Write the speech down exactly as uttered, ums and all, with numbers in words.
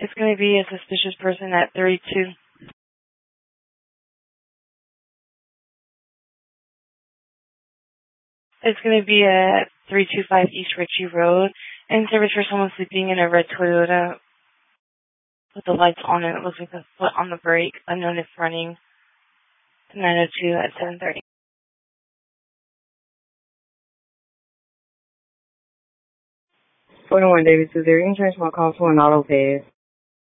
It's going to be a suspicious person at thirty-two. It's going to be at three two five East Ritchie Road. In service for someone sleeping in a red Toyota with the lights on and it looks like a foot on the brake. Unknown if running to nine oh two at seven thirty. forty-one Davis, is there insurance my call for an auto pass?